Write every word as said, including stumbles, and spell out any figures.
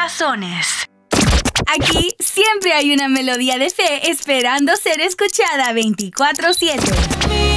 corazones. Aquí siempre hay una melodía de fe esperando ser escuchada veinticuatro siete.